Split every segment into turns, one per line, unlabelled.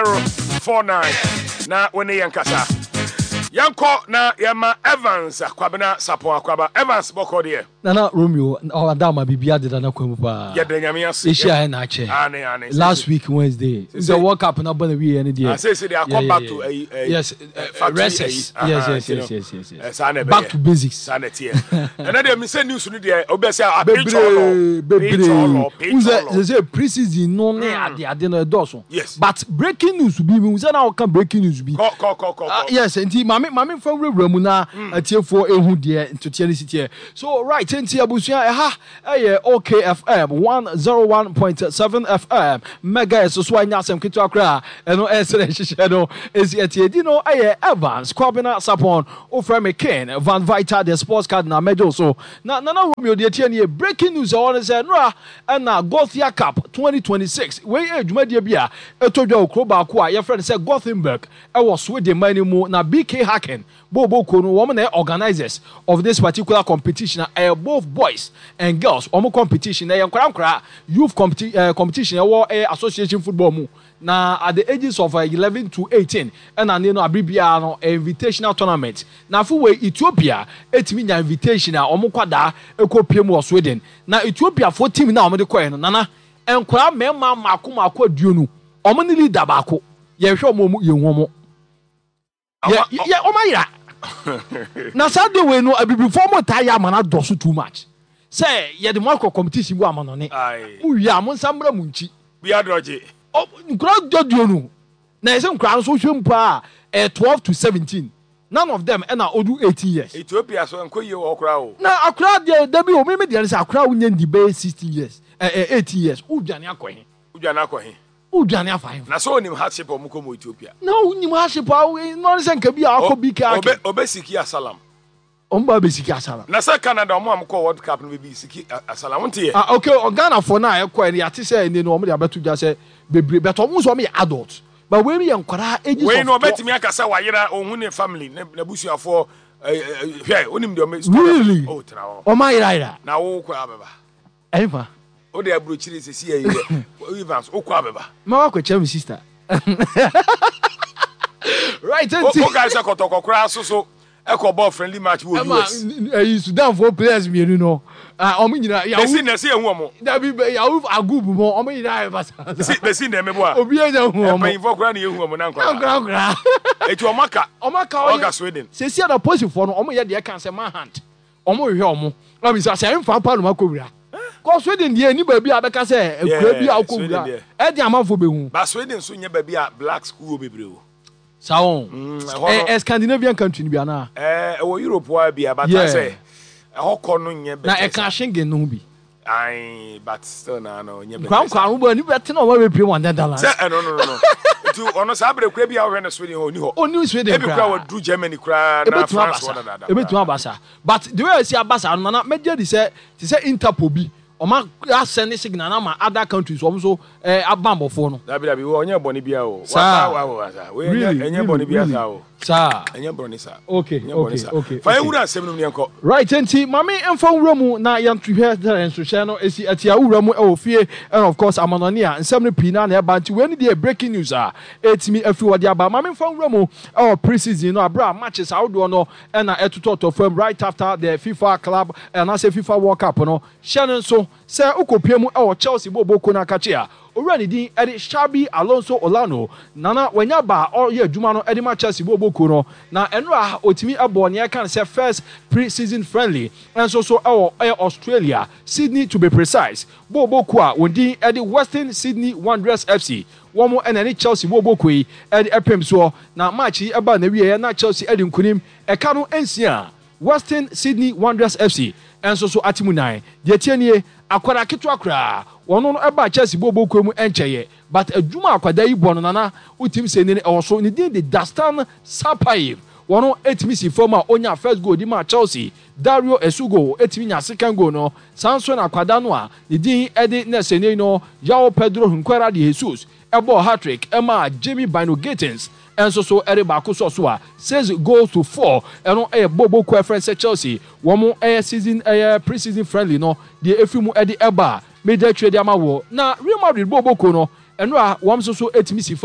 049 na woni yankasa yanko na yama Evans Kwabena Sapon Kwaba Evans Bokode
Nana Romeo Adama bibia de na kwamu pa
ya de nyame ase
Asia na che last week Wednesday the World Cup na bana we any day
say they are come back to
yes back to basics
sanity and then me say news no dey obese a
say preseason no ne ade no edoso but breaking news be me say na can breaking news be yes enti mami fa wura mu na atiefo ehu de ntotia ne sitie so right enti abusua OKFM 101.7 FM mega so anya asem ketu akra eno esere hihye no esi atiedi no Evans Kwabena Sapon Oframe Ken Van Vita the sports card na medal so na Romeo de tie ne breaking news on say no na Gothia Cup 2026 we adwuma de bia etodwa okro ba ko a ye friend say Gothenburg e was Sweden man mu na BK Haken Bobo Kono woman organizers of this particular competition are both boys and girls competition youth competition association football mu na at the ages of 11 to 18 and abribia no invitational tournament na for we Ethiopia etimi nya invitation kwada ekopiem wo Sweden na Ethiopia for team na de koy no nana enkora mema mako aduonu ni leader baako ye hwe omo ye nwomo ye omayira na sade we no abibi form tire man adoso too much say ye the more competition bu amanone uwi am nsamra munchi
bia doje
nkura doduonu na ese nkura so hwempa 12 to 17 none of them na odu 18 years
Ethiopia so enkoye wo okura o
na akura de bi o me de say akura unya ndibe 16 years 18 years udwane akohe udwane afahin
na so onim hardship o muko mo Ethiopia
na onim hardship no se nka bi akọ bika
obesiki asalam
omba besiki asalam
na say Canada omo amko World Cup no be siki asalam ntie
okay Ghana for na ekọ ni ati say ni no omo de abetu ja say bebre but omo so omo adult but we me yankora ages of
we no betimi akasa wayira ohun ne family na busuafo hwe onim de omo
really
trawo
omo ira
na wo kwa abeba
efa
o de abrochiri sesi ye Evans o kwa abeba
ma wa kwacha mi sister right
o guys akotokokra so ekọ friendly match wo US
Sudan for players mi no omo nyina
ya na se ehu omo
da bi ya agubu mo omo nyina ba
besi na emebo a
obi enya hu omo
pen for kra na ehu omo na nkra eti omaka oga Sweden
se si na position for no omo ye de kan se man hand omo hwe omo na mi say emfa pa no makowura ko Sweden de ni ba bi abeka se ekura bi akowura e de amafo behu
ba Sweden so nya ba bi a black school bebre o
Saon Scandinavian country ni bi ana
wo Europe wa bi abata say ehoko no nya be
na e ka Schengen no bi
ai but still na no nya be
kwa wo ba ni beti na wo be pie one Netherlands
no tu ono sa abre kura bi a wo na Sweden ho ni ho
oni Sweden
e bi kura wo du Germany kura na France wo da
e betu abasa but the way I see abasa no na media di say Interpol bi Oma send signal na ma other countries so abambo for no.
Dabi wo onye boni bia o. Wa we enye boni bia sa o.
Sa.
Enye boni sa.
Okay.
Fa ewura asem no nko.
Right enti mami emfa wura mu na yantuhwe there enso hye no esi atia wura mu e ofie and of course amanoni a nsem no pina na e ba nti we ni dey breaking news etimi afi wode aba mami emfa wura mu pre-season no abra matches awdo no na etototo from right after the FIFA club and I say FIFA World Cup no hye so se ukopie mu Chelsea boboko na kache a owurani din edi Xabi Alonso Olano nana wanya ba ye adwuma no edi ma Chelsea boboko no na enra otimi ebo ne kan say first pre-season friendly and so Australia Sydney to be precise boboko a wondin edi Western Sydney Wanderers FC womo enani Chelsea boboko yi edi epem so na match yi eba na wiye na Chelsea edi nkunim eka no ensia Western Sydney Wanderers FC and so atimunai de tienie akwara ketu akra wono no eba Chelsea boboko mu encheye but adwuma akwada yi bono nana utim se ne so ne din de Dastan Sapayev wono etimi si former onya first goal di ma Chelsea Dario Esugo etimi nya second goal no Samson akwada no a ne din ede na se ne no João Pedro Nkwara de Jesus ebo hat-trick ema Jamie Bino Gittins and so everybody so 6 goals to 4 and no bobo ko friend Chelsea womo season pre-season friendly no the efimu edi eba media trade amawo na Real Madrid bobo ko no and no wom so etimi si form a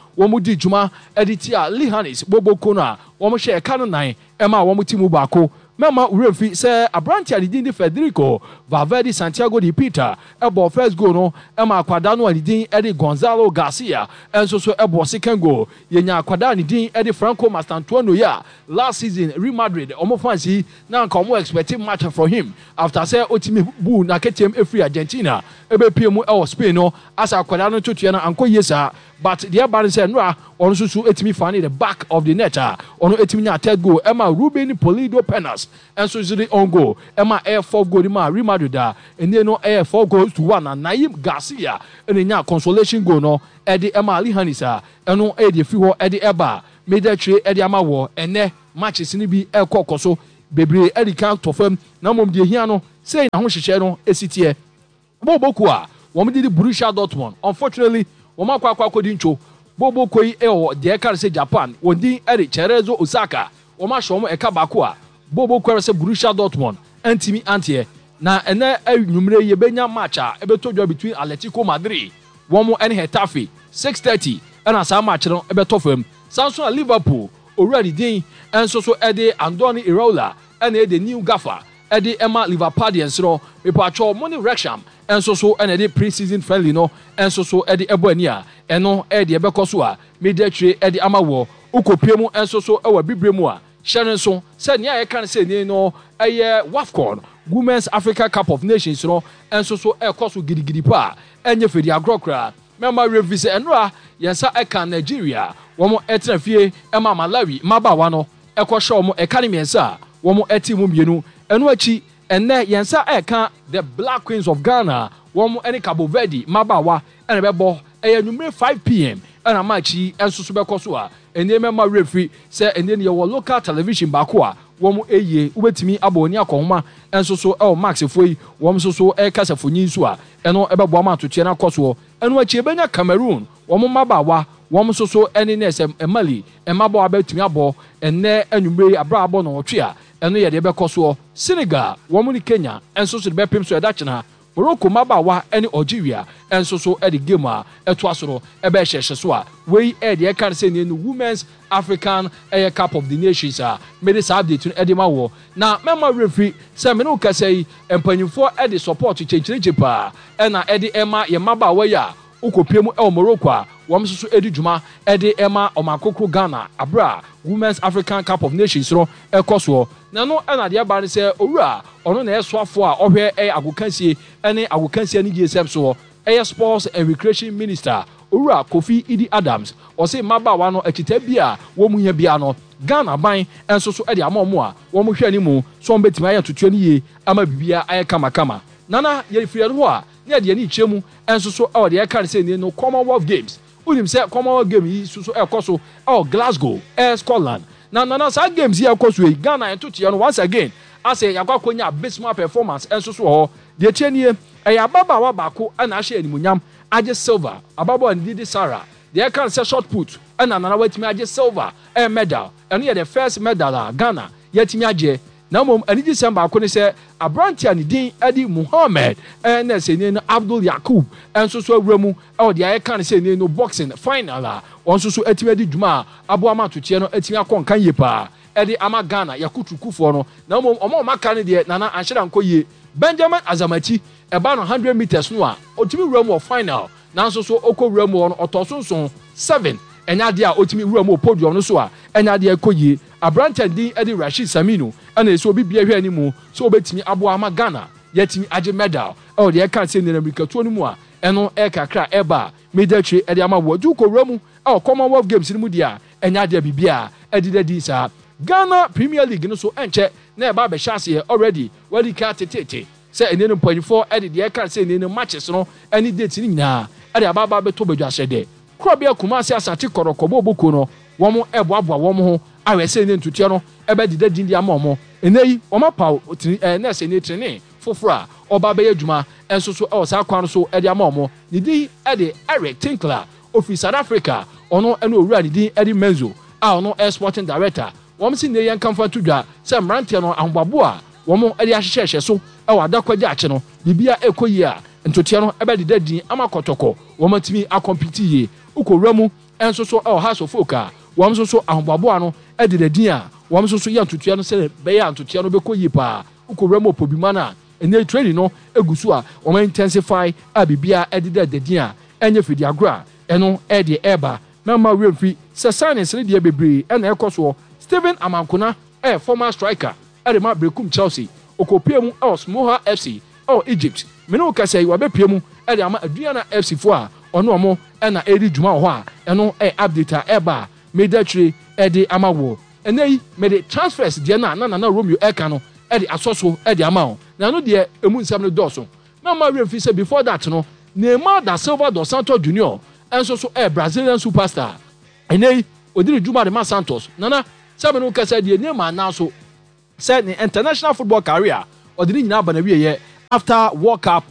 wɔn di dwuma editia Lee Hannes Bobo Kona wɔn hyɛ ɛka no nan ɛma wɔn ti mu baako mema uremfi sɛ abranti adidin di Federico Valverde Santiago de Peter ɛbɔ first goal no ɛma akwada no adidin ɛde Gonzalo Garcia ɛnso so ɛbɔ second goal yenya akwada adidin ɛde Franco Mastantuono ya last season Real Madrid ɔmo fancy na nka ɔmo expecting match from him after sɛ otimi bu na ketem efiri Argentina ɛbɛpie mu ɛwɔ Spain no asa akwada no totua na anko yesa but the aba sɛ nora ɔno nso so etimi fani the back of the net ɔno etimi nya third goal ɛma Ruben Polido Penas ɛnso ziri on goal ɛma air 4 goal ma Real Madrid ɛne no air 4 goals to 1 na Naim Garcia ɛne nya consolation goal no ɛde ɛma Ali Hannes ɛno ɛde fi hɔ ɛde ɛba medetwe ɛde ama wɔ ɛnɛ matches ni bi ɛkɔ so bebre ɛde kan tofam na mom de hia no sei na ho hyehyɛ no esitie Boboku wɔn de Borussia Dortmund unfortunately wɔn akɔ di ncho Boboku yi ɛwɔ de ɛka sɛ Japan wɔn din ɛde Cerezo Osaka wɔn ahyɛ wɔn ɛka baako Boboku sɛ Borussia Dortmund antimi antie na ɛnɛ anwumre ye benya match ɛbɛtɔ dwa between Atletico Madrid wɔn ɛne Hetafe 6:30 ɛna saa match no ɛbɛtɔ fam Samsung Liverpool already din ɛnso so ɛde Andoni Iraola ɛna ɛde New Gaffer ɛde ɛma Liverpoolians no mepatwɔ money Wrexham ɛnso so ɛna ɛde pre-season friendly no ɛnso so ɛde ɛbɔ ani ɛno ɛde ɛbɛkɔ so medetwe ɛde ama wɔ ukopie mu ɛnso so ɛwɔ bibre mu hyɛne so sɛ nea yɛka sɛ ni no ɛyɛ WAFCON Women's Africa Cup of Nations no ɛnso so ɛkɔ so gidigidi pa ɛnyɛ fedi agrokra member revise ɛnora yɛnsa ɛka Nigeria wɔn ɛtena fie ɛma Malawi mabawa no ɛkɔhyɛ wɔn ɛka ne miɛnsa wɔn ɛti mu mmienu ɛno akyi ɛnɛ yɛnsa ɛka the Black Queens of Ghana wɔn ɛne Cabo Verde mabawa ɛna bɛbɔ ɛyɛ numere 5 p.m. ɛna match yi ɛnso so bɛkɔ so ɛnɛ member referee sɛ ɛnɛ ne yɛwɔ local television baako wɔn ɛyie wobɛtumi abɔ oni akɔhoma ɛnso so ɛwɔ max fo yi wɔn nso so ɛkasa fonyin so ɛno ɛbɛbɔ ama atotua na akɔ so ɛno akyi ɛbɛnya Cameroon wɔn mabawa wɔn nso so ɛne nɛsɛ Mali ɛmabawa bɛtumi abɔ ɛnɛ anwumre abra abɔ na ɔtwe ɛno yɛ de ɛbɛkɔ so Senegal wɔn ne Kenya ɛnso so de bɛpem so ɛda kyena Morocco mabawa ɛne Algeria ɛnso so ɛde game ɛto asoro ɛbɛhyɛhyɛ so wei ɛde ɛka sɛ ne Women's African Cup of the Nations mede saa update no ɛde ma wɔ na mɛma referee sɛ mene wokasa yi mpanyimfoɔ ɛde support kyɛnkyerɛkyɛ paa ɛna ɛde ɛma yɛ mabawa yi ukopie mu ɛwɔ Morocco wɔn nso so ɛdi dwuma ɛde ɛma ɔmakokoro Ghana abra Women's African Cup of Nations no ɛkɔ so na no ɛna de aba ne sɛ owura ɔno na ɛsoafo ɔhwɛ ɛyɛ agokansie ɛne agokansie ne GSM so ɛyɛ Sports and Recreation Minister owura Kofi Idi Adams ɔse mabawa no akita bia wɔn mu hia bia no Ghana ban ɛnso so ɛde ama ɔmo wɔn hwɛ animu so wɔn betimi ayɛ tutua ne yie ama bibia ayɛ kamakama nana yɛfiri no hɔ ne yɛde ani kyerɛ mu ɛnso so ɛwɔ de ɛka ne sɛ ne no Commonwealth Games unim sɛ Commonwealth Games yi so ɛkɔ so ɛwɔ Glasgow Scotland na saa games yi ɛkɔ so yi Ghana ɛtotoɛ no once again asɛ yɛakɔ akɔnya abysmal performance ɛnso so hɔ deɛ kyɛ nie ɛyɛ ababaawa baako ɛna ahyɛ animuonyam agye silver ababaawa ne didi Sarah deɛ ɛka ne sɛ short put ɛna nana watumi agye silver medal ɛno yɛ the first medal Ghana yɛatumi agye na mmom anigye sɛm baako ne sɛ abrantia ne din ɛde Muhammad ɛna sɛ ne Abdul Yakub ɛnso so awura mu ɛwɔ deɛ ɛka ne sɛ ne no boxing final ɔnso so atumi adi dwuma aboa ma totie no atumi akɔ nkan yie paa ɛde ama Ghana yakutukufoɔ no na mmom ɔmo maka ne deɛ nana anhyɛda nkɔ yie Benjamin Azamati ɛba no 100 meters no ɔtumi wura mu wɔ final nanso so ɔkɔ wura mu no ɔtɔ so nson 7 ɛnya deɛ ɔtumi wura mu wɔ podium no so ɛnya deɛ ɛkɔ yie abrantia din ɛde Rashid Saminu ɛna ɛsɛ obi bia hwɛ animu so obetumi aboa ama Ghana yɛtumi agye medal ɛwɔ deɛ ɛka sɛ ne Amerikatuo no mu ɛno ɛkakra ɛba medetwe ɛde ama wɔ du kɔwura mu ɛwɔ Commonwealth Games no mu deɛ ɛnya deɛ bibia ɛde dadi saa Ghana Premier League no so ɛnkyɛ na ɛba bɛhyɛ aseɛ already wadi ka tetete sɛ ɛne no mpanyinfoɔ ɛde deɛ ɛka sɛ ɛne no matches no ɛne date no nyinaa ɛde aba bɛtɔ badwahyɛ dɛ Kurobea Kumasi Asante Kɔrɔkɔbɔ Boko no wɔn ɛboaboa wɔn ho awɛ sɛ ne ntutua no ɛbɛdeda din di ama wɔn ɛnɛ yi wɔn apaw nɛɛsɛ ne trene foforɔ a ɔba bɛyɛ adwuma ɛnso so ɛwɔ saa kwan so ɛde ama wɔn ne din ɛde Eric Tinkler ofiri South Africa ɔno ɛne owura ne din ɛde Menzo a ɔno ɛyɛ sporting director wɔn si ne yɛn kamfa to dwa sɛ mmeranteɛ no ahobaboa a wɔn ɛde ahyehyɛ so ɛwɔ adakɔgye akye no bibia ɛkɔ yie a ntutua no ɛbɛdeda din ama kɔtɔkɔ wɔn atumi akɔmpiti yie ukɔwura mu enso so House of Folk wɔn so so ahoboabo no de the din a wɔn so so yɛ ntotua no sɛ bɛyɛ ntotua no bɛkɔ yi pa ukowura mo pobima na ene training no egusu a wɔn intensify a bibia de the din a enye fidi agora eno de eba mama remfi sɛ signs ne de bebree na ɛkɔ Steven Amankona former striker de ma Brekum Chelsea okopie mu Smoha FC Egypt meno ka sɛ wabɛpie mu de ama Aduana FC fo a ɔno ɔmo na edi dwuma hɔ a ɛno update a eba medatre de ama wo enei mede transfers de na Romeo eka no de asoso de ama wo na no de emu nsɛm no dɔso mama remfi sɛ before that no Neymar da Silva dos Santos Junior enso so Brazilian superstar enei odiri dwuma de ma Santos nana sɛ meno ka sɛ de Neymar na so sɛ ne international football career odiri nyina ba na wiye after World Cup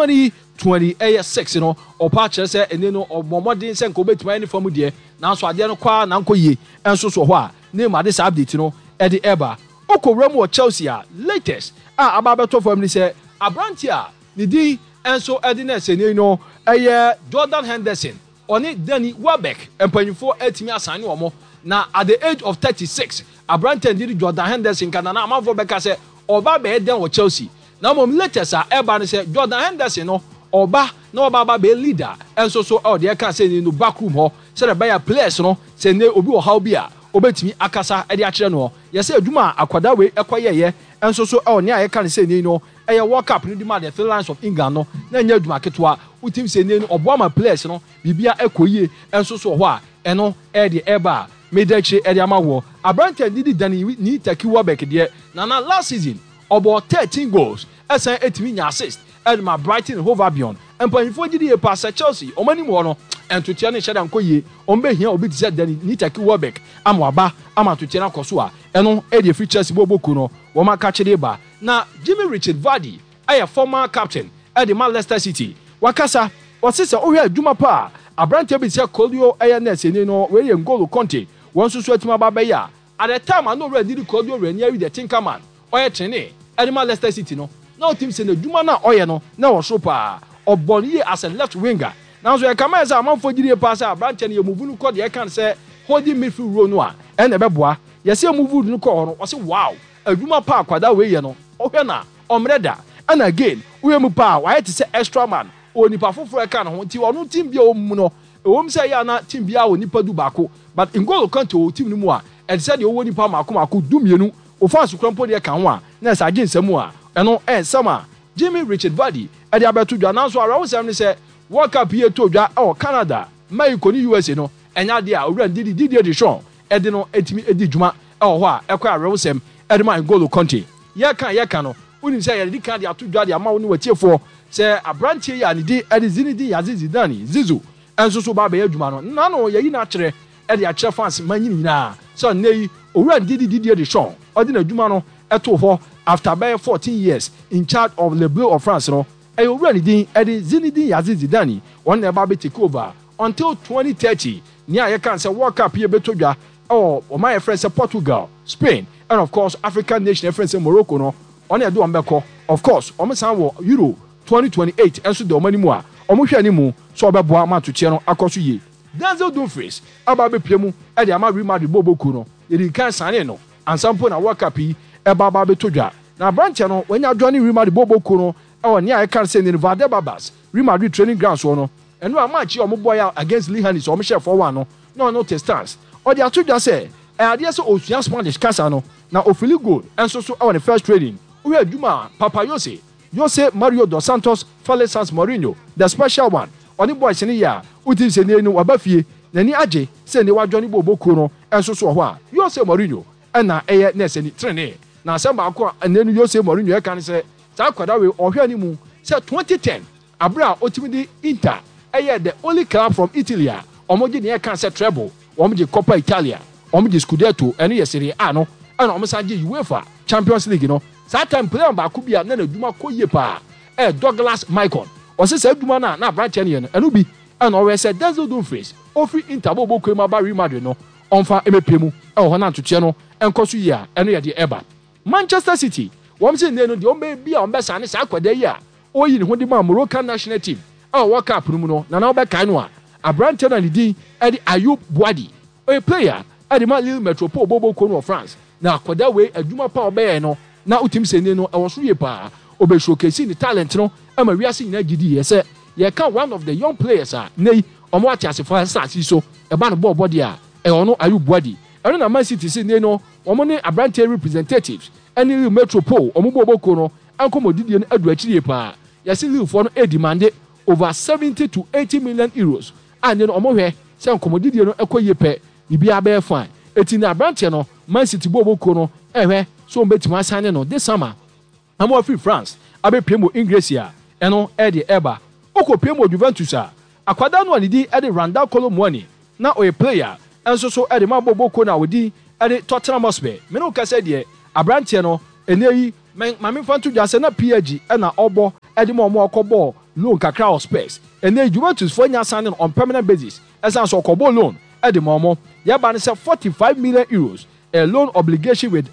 2026 no opa kyerɛ sɛ ene no omomodin sɛ nko betima any form de na so ade no kwa na nko yie enso so hɔ a Neymar de update no de eba okowura mu Chelsea a latest a ababeto form ni sɛ abranti a ne di enso de na sene no Jordan Henderson oni Danny Welbeck empanyifo atimi asane omo na at the age of 36 abranti ndi Jordan Henderson kana na amafo beka sɛ oba be den wo Chelsea na mom latest a eba ne sɛ Jordan Henderson no oba na oba ba be leader enso so de ka sɛ ni no backroom ho sɛ the buyer players no sɛ ne obi wo how bi a obetimi akasa de akyerɛ no yɛsɛ adwuma akwada we ekoyeye enso so ne a yɛka ne sɛ ni no World Cup ni di ma the three lions of England no na nya adwuma ketwa utim sɛ ni no oboama players no bibia ekoyie enso so hɔ a ɛno de eba medachi de ama wo abrante didi Danny ni Taki Welbeck de na last season about 13 goals esan etimi nya assist ma Brighton and Hove Albion empanyifo gidi e pass Chelsea omani mo no entotia ne hyeda nkoye ombe hia obi tse Danny ni Taki Welbeck amwaba ama totia na koso a eno e de features boboku no wo ma ka chede ba na Jimmy Richard Vardy former captain at the Manchester City wakasa wasisa ohwe adwuma pa abrante bi se Kolio na sene no we ye N'Golo Conte won susu atima ba be ya at the time I no ready Kolio Ranieri the Tinkerman oye trene at the Manchester City no na team se na adwuma na oye no na wo so pa obonye as a left winger now so e kama esa amanfo gidi pass abrante ne move no call the can say holding midfield role no a e na beboa yesi move no call no o say wow adwuma pa akwada we ye no ohwe na omreda and again we mu pa why to say extra man onipa foforo eka no nti ono team bia o mu no ewom say ya na team bia onipa du bako but N'Golo Kante o team no mu a e say de o nipa mako du mienu o fans krampo de ka ho a na sa agin samu a eno sama Jimmy Richard Vardy e de abeto dwa na so ara wo sam ne say World Cup here to dwa Canada Mexico ni USA no enya de a owura didi de show e de no etimi edi dwuma e ho a e kwa ara wo sam e de ma N'Golo Kante ye kan no unim say ye di kan de ato dwa de ama wo ni watiefo say abrantie ya ne di e de Zinedine Zidane Zizou enso so ba be adwuma no na no ye yi na kyere e de akyere fans manyi nyina so nei owura didi de show o de na adwuma no eto ho after by 14 years in charge of Le Bleu of France no e owura ne din e de Zinedine Zidane on na ba be take over until 2030 ni a ye kan say World Cup ye beto dwa o my friends Portugal, Spain, and of course African nation friends Morocco no on e do ambeko of course o san wo Euro 2028 enso de o mani mu a o mo hwe ani mu so obeboa ma to tie no akoso ye Denzel Dumfries aba be piemu e de ama Real Madrid boboku no ye di kan sane no ansampo na World Cup yi e ba be to dwa na branch no wanya join Real Madrid boboku no e woni a kan say ni Vade Babas Real Madrid training ground so no eno a match o mo boy against Lehanis o mo share 4-1 no testance o de atodwa say e ade so osuan Spanish kasa no na ofili goal enso so on the first training we adwuma Papa Jose Mario dos Santos Felipe Mourinho the special one oni boys ni ya uti se ne nu wabafie nani age se ne wadwoni boboku no enso so ho a Jose Mourinho na eye na se ni trene na se ba ko nanu Jose Mourinho e kan se ta kwada we ohwe ani mu se 2010 abra otimi di Inter eye the only club from Italy omoji ne e kan se treble omoji Coppa Italia omoji Scudetto ene ye Serie A no ana omosaje UEFA Champions League no that time player ba ku bia na adwuma koye pa Douglas Michael o se se adwuma na branch ne no enu bi ana o we se Denzel Dumfries ofi Inter bobo ko ma ba Real Madrid no onfa emepemu ho na ntoche no enkoso yi a eno ye de eba Manchester City wom se ne no de o be bia o be sane sa akwada yi a oyi ne ho de ma Moroccan national team World Cup no mu no na o be kan no a abrante na ne din e di Ayub Boadi a player e di ma Lille Metropole bobo ko no France na akoda we adwuma pa obeye no na utim se ni no e wo so ye pa obe showcase ni talent no e ma wiase nyina gidi ye se ye ka one of the young players nei omo atiase for start so e ba no body a e ono Ayub Boadi e na Man City se nei no omo ne abrante representatives eni Lille Metropole omo bobo ko no ankomodidie no adu akiri pa ye se Lille for no e demand over 70 to 80 million euros and then omo hwe se ankomodidie no ekoye pe bibia be fine eti na abrante no Man City bobo ko no ehwe so mbetima asane no this summer amo free France abe premo Ingresia eno e de eba oko premo Juventus akwada no anidi e de Randall Colomwani na oye player enso so e de ma bobo ko na wodi e de Tottenham Hotspur me no kase de abrante no eneyi mame fantu jase na PSG e na obo e de mo okobo loan kakra of space eneyi Juventus for nya signing on permanent basis esan so okobo loan e de mo yaba ne say 45 million euros a loan obligation with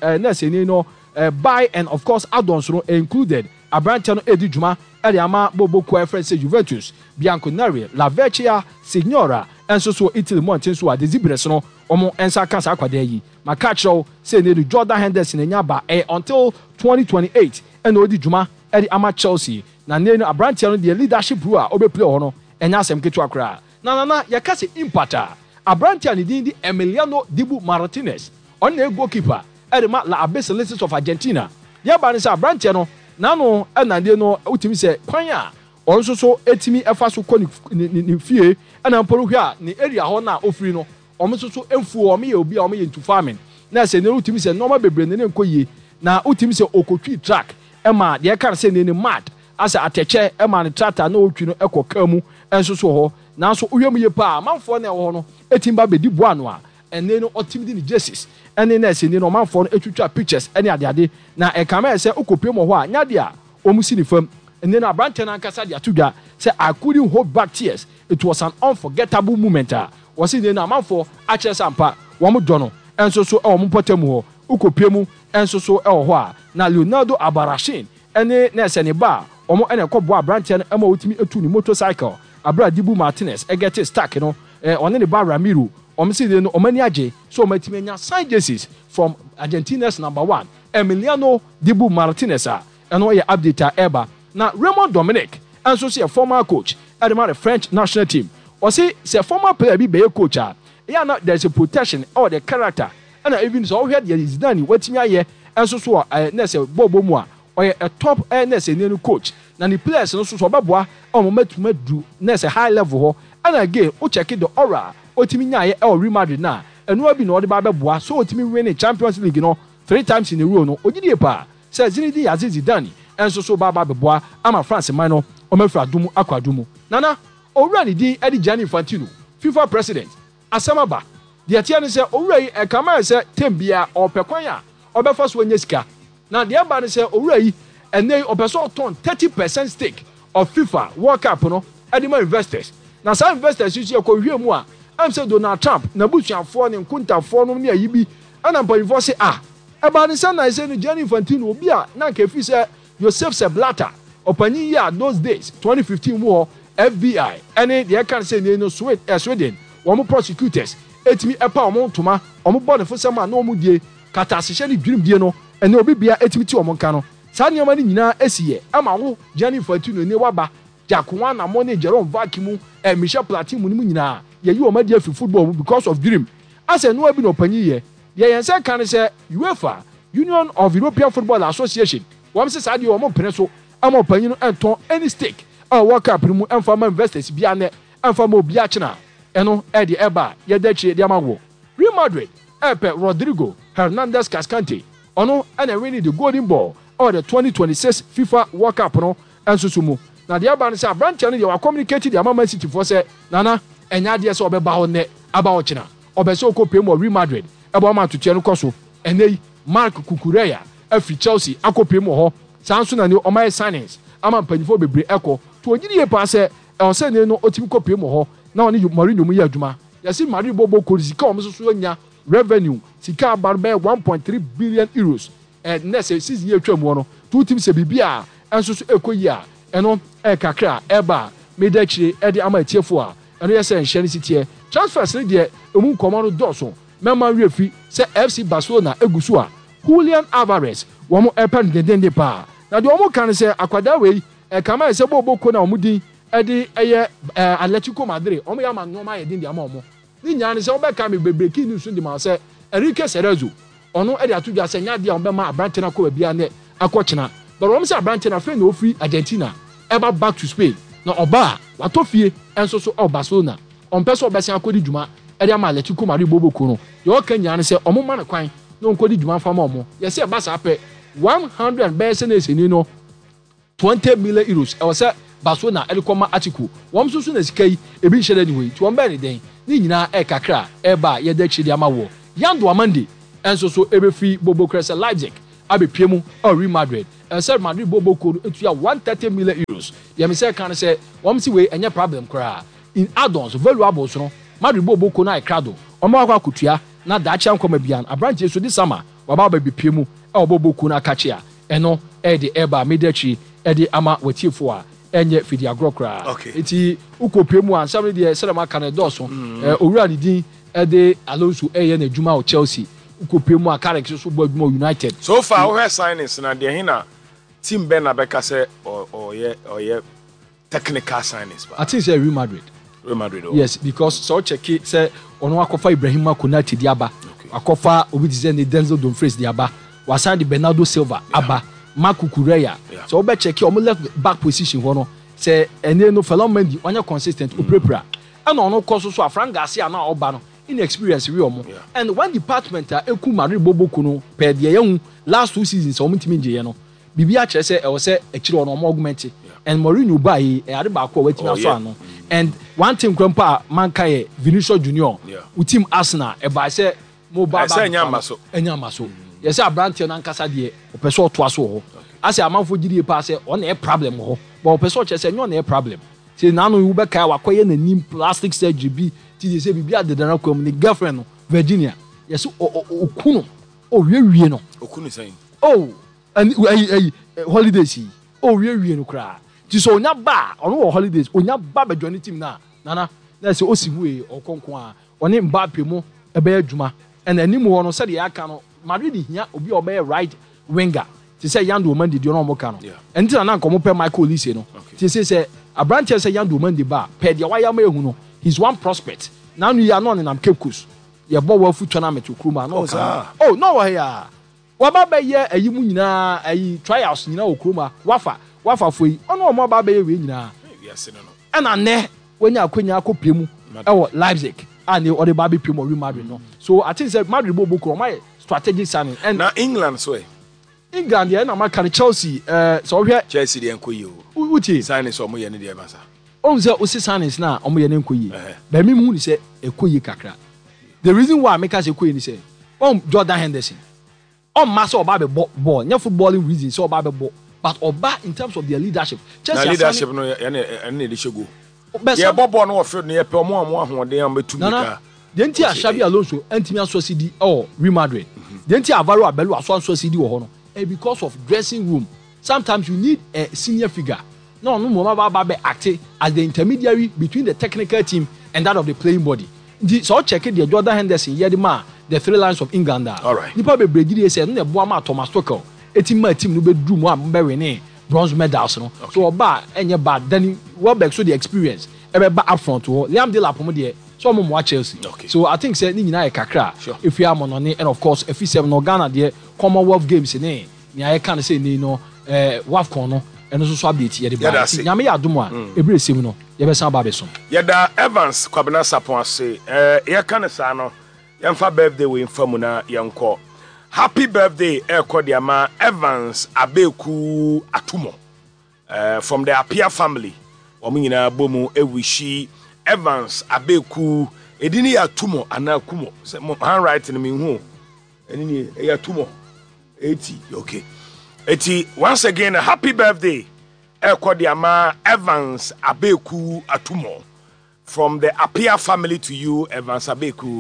buy and of course add-ons no included abrante no edi juma e de ama bobo ko reference Juventus Bianconeri La Vecchia Signora enso so Italy montin so a Desibres no omo ensa kansa akwada yi makacho say ne Jordan Henderson enya ba until 2028 and odi juma e de ama Chelsea na ne no abrante no the leadership role a obe play ho no enya asem ketu akra na yakase impata abrante ani din di Emiliano Dibu Martinez on the goalkeeper edema La Abeses of Argentina yaba ne say abrante no nano enande no utimi say kwan a onso so etimi efa so ko ni fie na mporo hwe a ni area ho na ofiri no omso so emfuo o me ye obi a o me ye ntu farming na say ne utimi say normal bebre ne nkoyie na utimi say okotwi track ema de kan say ne mad asa ateche ema ne tractor na otwi no ekoka mu enso so ho na so uhwem ye pa manfo na ho no etimba bedi boa no a ene no otimidi ni Jesus ene na ese ni no manfo no etwitwa pictures ene ade na e kama ese okopie mo ho a nyade a omusi ni fam ene na abrante na nkasa de atudwa say I couldn't hold back tears. It was an unforgettable moment was in na manfo a kire sampa wo mo do no enso so e wo mo potamu ho okopie mu enso so e wo ho a na Leonardo Abarashin ene na ese ne ba wo mo ene kɔbo abrante na ema otimi etu ni motorcycle Abra Dibu Martinez egete stack no one ne ba Ramiro omsi de no omani age so omatimi nya sign jerseys from Argentina's number 1 Emiliano Dibu Martinez eno ye update eba na Raymond Dominic enso say former coach at the French national team or say former player be coach yeah now there's a protection or the character and even so here there is done watimi aye enso so na say bobo mu a or a top na say new coach na the players no so beboa o matuma du na say high level ho and again o check the aura otimi nya ye Real Madrid na enu abi no de ba beboa so otimi win the Champions League no 3 times in a row no ogidi pa say Zinedine Zidane enso so ba beboa ama France man no o mafra dumu akwadumu nana owura ni din Eddie Gianni Infantino FIFA president asamaba de atia ne say owura yi e kama say tembia o pekwan a obefa so anya sika na de ba ne say owura yi ene obeso ton 30% stake of FIFA World Cup no edema investors na some investors you ko hwe mu a am say Donald Trump na busuafo ne nkuntafo no ne ayibi ana mpanifo say e ba ne say na say no Gianni Infantino obi a na ka fi say Joseph Blatter opanyi ya those days 2015 mu FBI ene de kan say no Sweden wo prosecutors etimi epa wo ntoma wo bo ne fo sema na wo die katasehye ne dwirim die no ene obi bia etimi ti wo nka no sa ne yoma ni nyina esiye ama wo Gianni Infantino ne waba Jackwa na mo ne Jerome Vakimu Michel Platini mu nyina ye yi wo ma dia fi football because of dream ase no abi no panyi ye yense kan say UEFA Union of European Football Association wo se sa de wo mo pene so ama panyi no enton any stake World Cup mu emfa investors bia ne emfa ma obi a chena eno e de eba ye da chire de amawo Real Madrid epe Rodrigo Hernandez Cascante ono ena winning the golden ball or the 2026 FIFA World Cup no ensusumu na de aba ne say branch no de wa communicate de Man City for say nana enya de say obeba ho ne aba o chena obeso okopem mo Real Madrid eba ma to no koso enei Marc Cucurella afi Chelsea akopem ho sanso na ne o my signings ama mpanifo bebre eko to ogidie pa se e se ne no otimi kopiem ho na oni Mourinho mu ya adwuma yesi Mari bobo korizika o mso nya revenue sika barbe 1.3 billion euros next season ye twam no two teams se bibia enso so ekoyi a eno kakra eba medachire e de ama tiefo a ɛno yɛ sɛ nhyɛ no si teɛ transfers no deɛ ɛmu nkɔmmɔ no dɔɔso mɛma wie fi sɛ FC Barcelona egu so a Julian Alvarez wɔn ɛpɛ no dendenden paa na deɛ wɔn ka no sɛ akwadaa wei ɛkama yɛ sɛ bɔɔbɔ na wɔn din ɛde ɛyɛ Atletico Madrid wɔn yɛ ama nneɛma ayɛ den de ama wɔn ne nyinaa no sɛ wɔbɛka me bebree kii news de ma sɛ Enrique Cerezo ɔno ɛde ato dwa sɛ nyadeɛ a wɔn bɛma aberante no akɔ baabi a ne akɔkyena but wɔn sɛ aberante no afei na ofiri Argentina ɛba back to Spain na ɔba a watɔ fie ɛnso so ɛwɔ Barcelona ɔmpɛ sɛ ɔbɛsan akɔdi dwuma ɛde ama Atletico Madrid bɔɔbɔ no deɛ ɔka nyinaa no sɛ ɔmo ma no kwan na ɔnkɔdi dwuma fama ɔmo yɛsɛ ɛba saa pɛ 100 bɛyɛ sɛ na eseni no 20 million euros ɛwɔ sɛ Barcelona ɛde kɔma Atiku wɔn nso so na sika yi ebi nhyɛ dɛ ne wei ti wɔn bɛyɛ ne den ne nyinaa ɛkakra ɛba yɛde akyire de ama wɔ Yando Amande ɛnso so ɛbɛfi Bobo Cresa Leipzig abɛpie mu Real Madrid ɛsɛ Madrid Bobo ko etua 130 million euros yɛm sɛ kan sɛ wɔn si wei ɛnyɛ problem koraa in add-ons valuables no Madrid Bobo ko na ɛkrado wɔn akɔ akutua na daakye nkɔmɔ bian aberanteɛ so di sama waba abɛpie mu ɛwɔ Bobo ko na akakye a ɛno ɛde ɛba medakyi ɛde ama watiefo a ɛnyɛ fidi agorɔ koraa eti ukopie mu ansam deɛ sɛdɛm aka no dɔɔso owura ne din ɛde Alonso ɛyɛ n'adwuma wɔ Chelsea ukopie mu a Carrick so bɔ adwuma United
so far we signings na deɛ hina team Ben na bɛka sɛ ɔyɛ technical signings
I think say Real Madrid yes because so check say ɔno akɔfa Ibrahima Konate di aba akɔfa obi di sɛ ne Denzel Dumfries di aba wasan de Bernardo Silva aba Marco Correa so obe check ɔmo left back position hɔ no sɛ ɛne no Ferland Mendy ɔnyɛ consistent oprepra ɛna ɔno kɔ so Afran Garcia na ɔba no inexperience we ɔmo and one department a eku Madrid Boboko no pɛ deɛ yɛhu last 2 seasons ɔmo ntimi ngye yɛ no bibi akyerɛ sɛ ɛwɔ sɛ akyire ɔno ɔmo augment and Mourinho ba yi ɛyade baako a watimi aso ano and one team krampa a manka yɛ Vinicius Junior u team Arsenal ɛba sɛ mo ba ɛnya so yɛsɛ aberanteɛ no ankasa deɛ ɔpɛ sɛ ɔtoa so wɔ hɔ asɛ amanfo gyidie paa sɛ ɔna ɛ problem wɔ hɔ but ɔpɛ sɛ ɔkyerɛ sɛ ɛnyɛ ɔna ɛ problem sɛ naano wobɛkae wakɔyɛ n'anim plastic surgery bi ti de sɛ biribi adedana kwam ne girlfriend no Virginia yɛsɛ ɔku no ɔwiewie no
ɔku no sɛn
ayi holidays yi ɔwiewie no koraa ti sɛ ɔnya ba a ɔno wɔ holidays ɔnya ba bɛdwane team na nana na sɛ ɔsi mu yi ɔkɔnko a ɔne Mbappe mu ɛbɛyɛ adwuma ɛna anim hɔ no sɛdeɛ aka no Madrid hia obi a ɔbɛyɛ right winger ti sɛ Yando Amande di ɔno ɔmo ka no ɛnti na nkɔmɔ pɛ Michael Olise no ti sɛ aberanteɛ sɛ Yando Amande ba pɛ deɛ wayɛ ama ehu no he's one prospect na no yɛ anɔ ne nam Cape Coast yɛbɔ wɔ fu tournament kuruma no ka no wɔ hɛ waba bɛyɛ ayi mu nyinaa ayi trials nyinaa wɔ kuruma wafa fo yi ɔno ɔmo aba bɛyɛ wei nyinaa ɛna nɛ wɔnya akonya akɔpie mu ɛwɔ Leipzig a ne ɔde ba bɛpie mu Real Madrid no so I think sɛ Madrid bɔ bɔkɔ ɔmo ayɛ strategic signing and
na England so
England yɛ na maka no Chelsea sɛ ɔhwɛ
Chelsea deɛ nkɔ yie o
uti
signings ɔmo yɛ ne deɛ masa
ɔmo sɛ osi signings na ɔmo yɛ ne nkɔ yie bɛmi mu ni sɛ ɛkɔ yie kakra the reason why meka sɛ ɛkɔ yie ni sɛ Jordan Henderson ɔmma sɛ ɔba bɛbɔ ball nyɛ footballing reason sɛ ɔba bɛbɔ but ɔba in terms of their leadership
Chelsea leadership no ɛne de hyɛ go yɛ bɔ ball no wɔ field no yɛ pɛ ɔmo ahoɔden a bɛtu mika
deɛ nti a Xabi Alonso antimi aso CD or Real Madrid deɛ nti Alvaro Abelo aso CD wɔ hɔ no because of dressing room sometimes you need a senior figure no mo ba act as the intermediary between the technical team and that of the playing body so check the Jordan Henderson yedima the three lines of England nipa be brigidi say no ebo ama Thomas Tuchel etima team no be drum mo am be win bronze medals no so oba enye bad then Welbeck so the experience e be back up front ho Liam Delap mo de so mo Chelsea so I think say ni nyina e kakra if you am on and of course if you 7 no Ghana there Commonwealth Games ni I can say ni no WAFCON no eno so update ye de ba nyame ya adom a ebire sem no ye be san ba be so
ye da Evans Kwabena Sapon ase ye kan sa no ye mfa birthday we mfa mu na ye nko happy birthday Kodiama Evans Abeku Atumo from the Apia family omo nyina bomu ewishi Evans Abeku edini ya Atumo anakumo handwriting me hu enini ya Atumo 80 okay. Eti once again a happy birthday Kodiama Evans Abeku Atumo from the Apia family to you Evans Abeku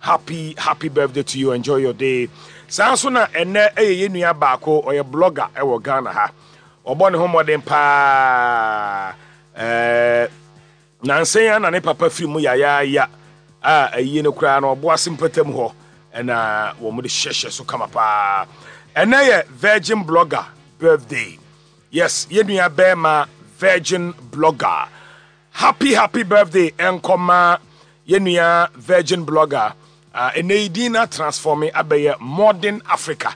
happy birthday to you enjoy your day sanso na ene ye nua baako oye blogger ewo Ghana ha obone ho modern pa nansen na ne papa fi mu ya ayi ne kura na obo asempatam ho na wo mu de hyehye so kama pa ena ye virgin blogger birthday. Yes, yenua bema virgin blogger. Happy birthday enkoma yenua virgin blogger. Eneidina transforming abaye modern Africa.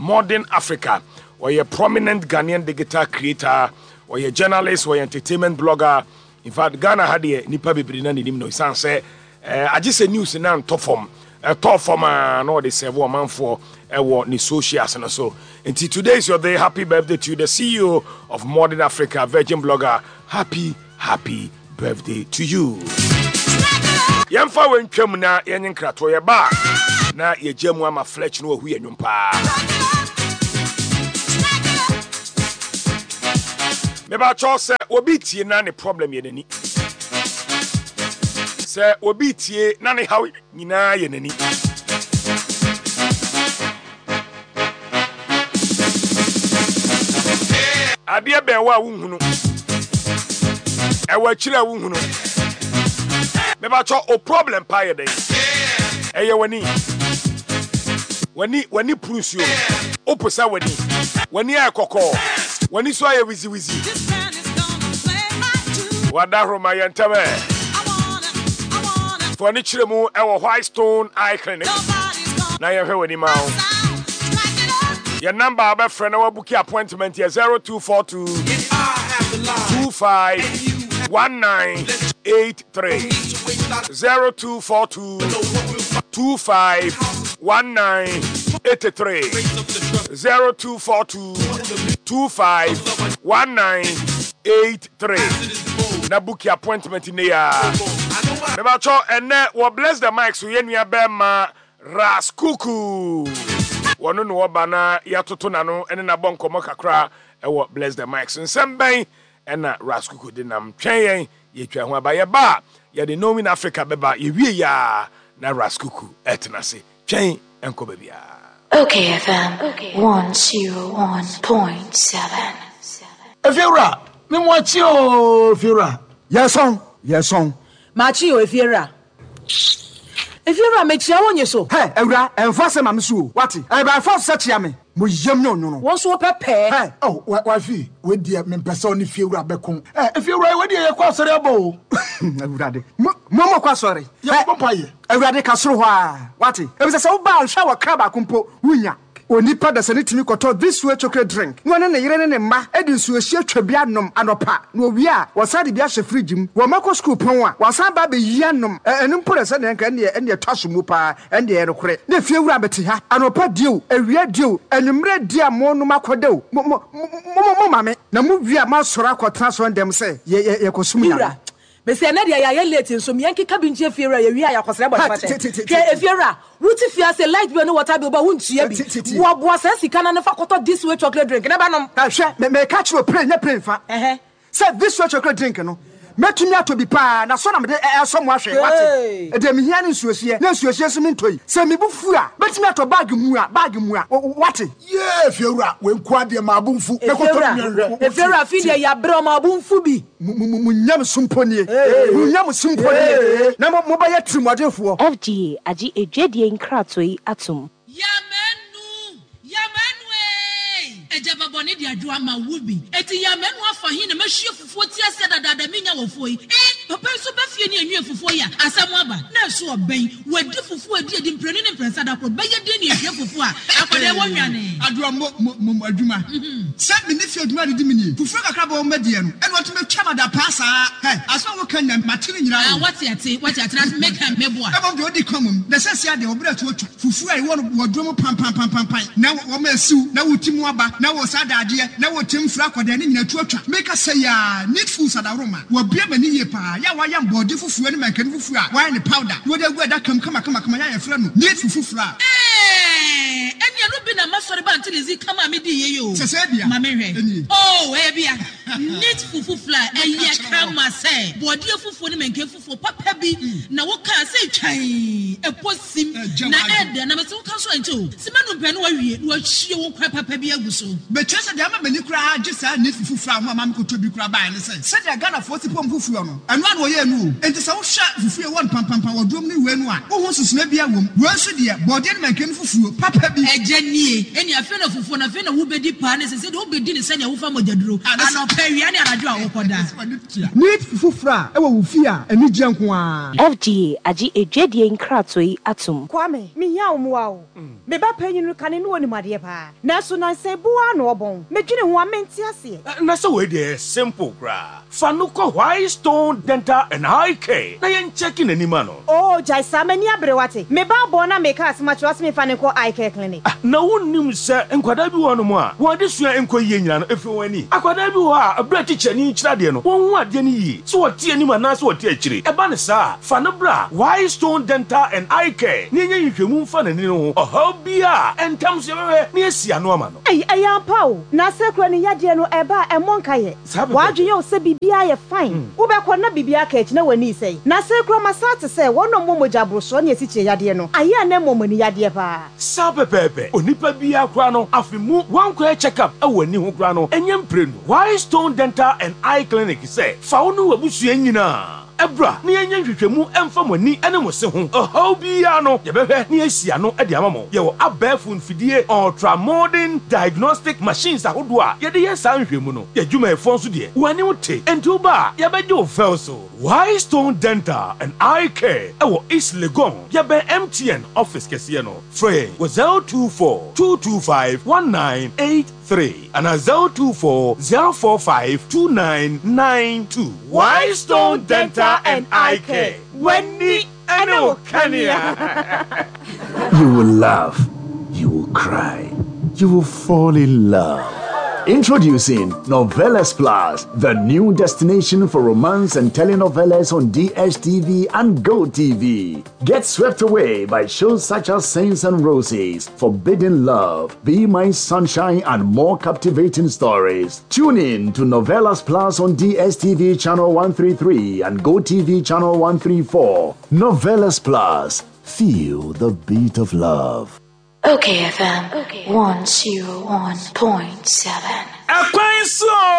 Or a prominent Ghanaian digital creator, or a journalist, or entertainment blogger. In fact, Ghana had a nipa bibrina ni no say I just say news in top form. Top form no they say man for ni socials and so. Until today is your day. Happy birthday to you, the CEO of Modern Africa, Virgin Blogger. Happy birthday to you. Yamfa wen twam na yenyin krato ye ba na ye gyamu ama fletch no hu yenwum pa. Me ba cho se obi tie na ne problem ye nani. Se obi tie na ne haw nyina ye nani. Ade be wa wo hunu. E wa kira wo hunu. Meba cho o problem pa ye dey. Eye wani prusio. Oposa wani akoko. Wani so aye wizi. Wada Roma yentame. For ni chiremu e White Stone Eye Clinic. Na ye hwe wani ma o. Your number aba friend na book appointment here 0242 251983 0242 251983 0242 251983 na book appointment in ya. Never cho ene we bless the mic so yenua bema Raskuku. Wonu no bana yatoto na no ene na bonkomo kakra e bless the mics nsembɛn ena Raskuku de nam twen ye twa ho aba ye ba ye de no in Africa beba ye wie ya na Raskuku etnase twen enko ba bia.
Okay FM 101.7.
Efiera me mo achi o Efiera yes on
Machi o Efiera me chia wonye so.
Hey, Ewra, enfase ma msu. Wati? E ba fa se chia me. Mo yam no no.
Won so pepe.
Hey, oh, wa fi. We dia me pese oni Efiera bekon. Efiera we dia ye kwa sori abo. Ewra de. Mo kwa sori. Ye ko paye. Ewra de ka soro ho a. Wati? E bi se wo ba hwa wa kra ba kompo wunya. Onipa da sane timi koto this way chocolate drink. No ne yire ne mma edi nsuohie twabia nom anopa. No wi a wasade bia hye fridge mu. Wo mako school pon a wasan ba be yia nom. Enu mpore se ne nka ne twaso mu pa ende ye rekore. Na fie wura beti ha. Anopa dio, ewia dio, enumre dia mo no makodew. Mo mame. Na mu wi a ma sora akotran so ndem se ye kosum ya.
Bese na dia ya late nso me yanki kabinji Efiera ya wi a yakosere body pate. Ke Efiera ruti fia se light bill no water bill ba wuntua bi. Wo boa se sika na ne fa koto this way chocolate drink. Na ba nom.
Ka hwe me catch no play fa. Say this way chocolate drink no. Metumi ato bi pa na so na me de so mo ahwe wate. E de me hia ne nsuohie. Na nsuohie so me ntoi. Se me bufu a metumi ato bag mu a wate. Yeah, Efiera we nkwa de ma abunfu.
Efiera fi de ya bre ma abunfu bi.
Munyam sumponie. Munyam sumponie. Na mo ba ya trimodefo.
FGA aji ejwedie nkratoi atum.
Ejaba boni di adwa ma wubi eti ya menu afa hin na mahwie fufuo ti ase dada minya wofo yi papa so ba fie ni anwie fufuo ya asam aba na so oben wadi fufuo edi mpreni ne mpresa da kro beye de ni ehwe fufuo a akwade wonwane
adwa mo adwuma se me ne fie adwuma de mini fufuo kakra ba o medie no eno to metwa ma da pasa aso wo kan na matini nyira
what ate make am meboa
ebo de odi komum na se sia de obra to otwa fufuo ai won wodwo pam na wo ma siu na wotimu aba na wo sadade na wo timfra akwada ne nyina tuatwa make say ya need food sadaroma wo bia mani ye pa ya wa ya mbode fufuo ne mankani fufuo a wa ne powder wo de gu da kam kama ya yefra no need fufuo a
enya no bi na masori ba ntilizi kama me di ye yo
se bia
ma me hwe oh bia Knit fufu fly eye kama say body fufu ne menke fufu papa bi na wo ka say twan eposim na ede na meso ka so anti o simanu pe no wawie no ahie wo kwa papa bi aguso
be chese de ama mani kura age sa knit fufu fly mo am ko to bi kura ba ne say de Ghana for tipom fufu no eno an wo ye nu enti se wo hwa fufu e won pam wodom ne we nu a wo ho susuna bi awom we so de body ne menke fufu papa bi
eje nie eni afi na fufu na afi na wo bedi pa ne se de wo bedi ne se ne wo fa mojaduro ano pewia ne anajo a wo koda
Need fufura e wo wufi a eni gye nko a
FGA agi edwadie nkrato yi atum
Kwame me hia omoa o me ba panyinu kane no onimade pa na so na nse bua na obon medwene ho amenti ase
na so we dey simple gra fanuko White Stone Dental and Eye Care na yen checking anima no
oh jai samani abrewate me ba bo na me ka asmacho asme fa ne ko eye care clinic
na wonnim se enkwada bi wo no mo a wo de sua enkoyie nyina no efi wani akwada bi wo a abra teacher ni kyira de no won hu ade ni yi so wote anima na so wote akire e ba ne sa fa no bra White Stone Dental and Eye Care ni nya nhwemu mfa na ni no ho bia entam se wewe ni asia no ama no
ya pawo na sekro ni yade no eba e monka ye wadwe o se bibia ye fine wo be ko na bibia ka echi na wani sei na sekro masate se wono momoja broso na esiche yade no aye na momani yade pa
sapepepe onipa bia kra no afimu wankwa check up e wani ho kra no enyem prenu White Stone Dental and Eye Clinic say fa wo no wabusua nyina ebra ni enye hwehwemu emfa mani ene mo se ho oho bia no ye behwe ni asia no e de amamo ye wo abafu nfidie ultra modern diagnostic machines ahodo a ye de ye san hwehmu no ye dwuma efo nso de wani wote enti uba ye beje o felso White Stone Dental and Eye Care e wo East Legon ye be MTN office kese no free wo 024 225 1983 and 024 045 2992 White Stone Dental and Eye Care. Wendy and Kenya.
You will laugh, you will cry, you will fall in love. Introducing Novelas Plus, the new destination for romance and telenovelas on DSTV and GoTV. Get swept away by shows such as Saints and Roses, Forbidden Love, Be My Sunshine, and more captivating stories. Tune in to Novelas Plus on DSTV channel 133 and GoTV channel 134. Novelas Plus, feel the beat of love.
Okay FM 101.7.